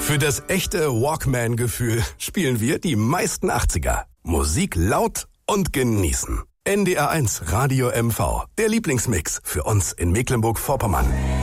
Für das echte Walkman-Gefühl spielen wir die meisten 80er. Musik laut und genießen. NDR 1 Radio MV, der Lieblingsmix für uns in Mecklenburg-Vorpommern.